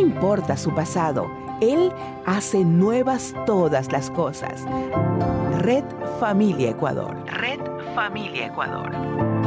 importa su pasado, Él hace nuevas todas las cosas. Red Familia Ecuador. Red Familia Ecuador.